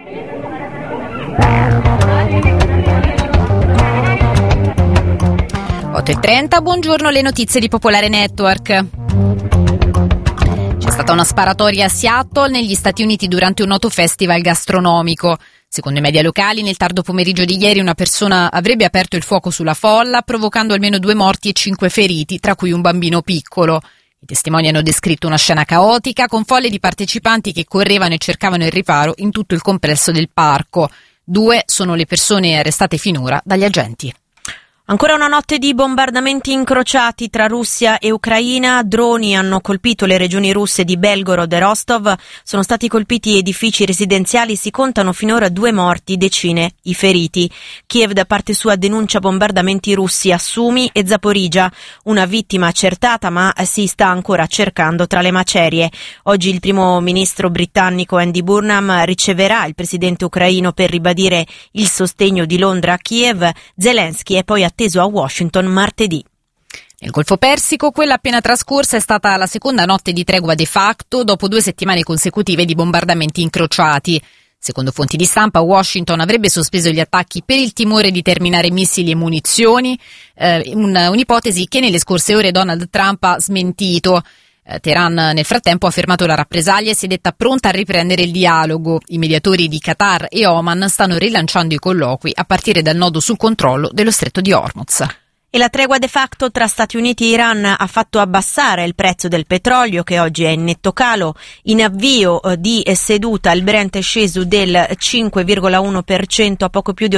(8:30), buongiorno, le notizie di Popolare Network. C'è stata una sparatoria a Seattle, negli Stati Uniti, durante un noto festival gastronomico. Secondo i media locali, nel tardo pomeriggio di ieri una persona avrebbe aperto il fuoco sulla folla, provocando almeno 2 morti e 5 feriti, tra cui un bambino piccolo. I testimoni hanno descritto una scena caotica, con folle di partecipanti che correvano e cercavano il riparo in tutto il complesso del parco. 2 sono le persone arrestate finora dagli agenti. Ancora una notte di bombardamenti incrociati tra Russia e Ucraina. Droni hanno colpito le regioni russe di Belgorod e Rostov. Sono stati colpiti edifici residenziali, si contano finora 2 morti, decine i feriti. Kiev da parte sua denuncia bombardamenti russi a Sumi e Zaporizhzhia. Una vittima accertata, ma si sta ancora cercando tra le macerie. Oggi il primo ministro britannico Andy Burnham riceverà il presidente ucraino per ribadire il sostegno di Londra a Kiev. Zelensky è poi atteso a Washington martedì. Nel Golfo Persico, quella appena trascorsa è stata la seconda notte di tregua de facto dopo 2 settimane consecutive di bombardamenti incrociati. Secondo fonti di stampa, Washington avrebbe sospeso gli attacchi per il timore di terminare missili e munizioni, un'ipotesi che nelle scorse ore Donald Trump ha smentito. Teheran nel frattempo ha fermato la rappresaglia e si è detta pronta a riprendere il dialogo. I mediatori di Qatar e Oman stanno rilanciando i colloqui a partire dal nodo sul controllo dello stretto di Hormuz. E la tregua de facto tra Stati Uniti e Iran ha fatto abbassare il prezzo del petrolio, che oggi è in netto calo. In avvio di seduta il Brent è sceso del 5,1% a poco più di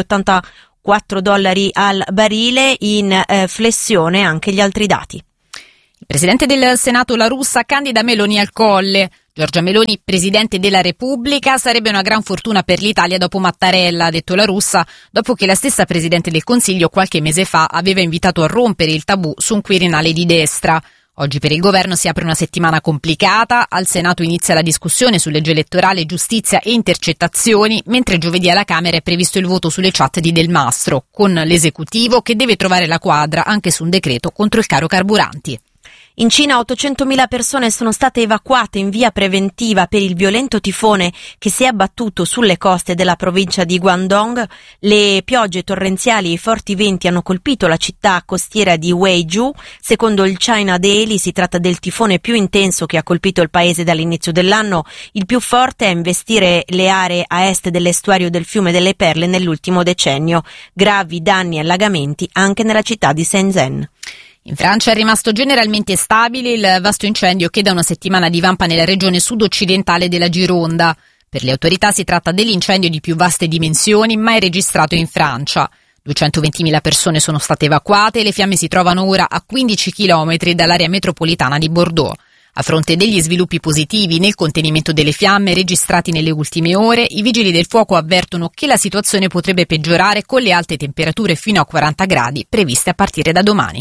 $84 al barile, in flessione anche gli altri dati. Il presidente del Senato La Russa candida Meloni al Colle. Giorgia Meloni, presidente della Repubblica, sarebbe una gran fortuna per l'Italia dopo Mattarella, ha detto La Russa, dopo che la stessa presidente del Consiglio qualche mese fa aveva invitato a rompere il tabù su un Quirinale di destra. Oggi per il governo si apre una settimana complicata. Al Senato inizia la discussione su legge elettorale, giustizia e intercettazioni, mentre giovedì alla Camera è previsto il voto sulle chat di Del Mastro, con l'esecutivo che deve trovare la quadra anche su un decreto contro il caro carburanti. In Cina 800.000 persone sono state evacuate in via preventiva per il violento tifone che si è abbattuto sulle coste della provincia di Guangdong. Le piogge torrenziali e i forti venti hanno colpito la città costiera di Weizhou. Secondo il China Daily si tratta del tifone più intenso che ha colpito il paese dall'inizio dell'anno, il più forte a investire le aree a est dell'estuario del fiume delle Perle nell'ultimo decennio. Gravi danni e allagamenti anche nella città di Shenzhen. In Francia è rimasto generalmente stabile il vasto incendio che da una settimana divampa nella regione sud-occidentale della Gironda. Per le autorità si tratta dell'incendio di più vaste dimensioni mai registrato in Francia. 220.000 persone sono state evacuate e le fiamme si trovano ora a 15 chilometri dall'area metropolitana di Bordeaux. A fronte degli sviluppi positivi nel contenimento delle fiamme registrati nelle ultime ore, i vigili del fuoco avvertono che la situazione potrebbe peggiorare con le alte temperature fino a 40 gradi previste a partire da domani.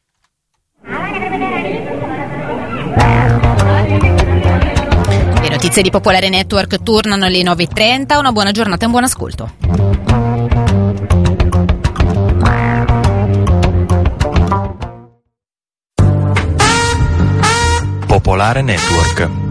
Le notizie di Popolare Network tornano alle 9:30. Una buona giornata e un buon ascolto. Popolare Network.